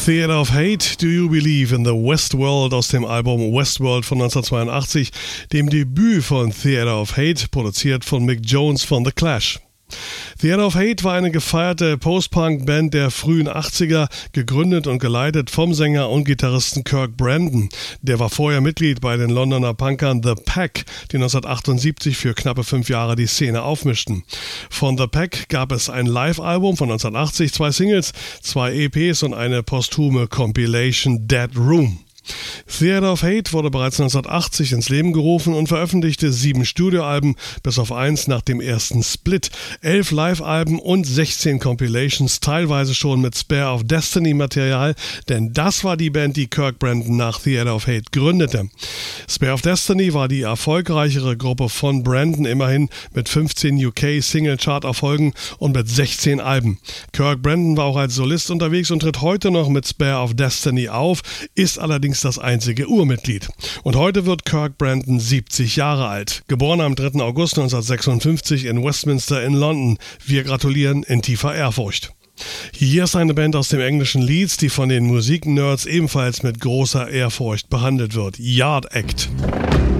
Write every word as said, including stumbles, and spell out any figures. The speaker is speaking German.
Theater of Hate, Do You Believe in the Westworld aus dem Album Westworld von neunzehnhundertzweiundachtzig, dem Debüt von Theater of Hate, produziert von Mick Jones von The Clash. Theater of Hate war eine gefeierte Post-Punk-Band der frühen achtziger, gegründet und geleitet vom Sänger und Gitarristen Kirk Brandon. Der war vorher Mitglied bei den Londoner Punkern The Pack, die neunzehnhundertachtundsiebzig für knappe fünf Jahre die Szene aufmischten. Von The Pack gab es ein Live-Album von neunzehnhundertachtzig, zwei Singles, zwei E Ps und eine posthume Compilation Dead Room. Theater of Hate wurde bereits neunzehnhundertachtzig ins Leben gerufen und veröffentlichte sieben Studioalben, bis auf eins nach dem ersten Split, elf Live-Alben und sechzehn Compilations, teilweise schon mit Spare of Destiny-Material, denn das war die Band, die Kirk Brandon nach Theater of Hate gründete. Spare of Destiny war die erfolgreichere Gruppe von Brandon, immerhin mit fünfzehn U K-Single-Chart-Erfolgen und mit sechzehn Alben. Kirk Brandon war auch als Solist unterwegs und tritt heute noch mit Spare of Destiny auf, ist allerdings das einzige Urmitglied. Und heute wird Kirk Brandon siebzig Jahre alt. Geboren am dritten August neunzehnhundertsechsundfünfzig in Westminster in London. Wir gratulieren in tiefer Ehrfurcht. Hier ist eine Band aus dem englischen Leeds, die von den Musiknerds ebenfalls mit großer Ehrfurcht behandelt wird. Yard Act.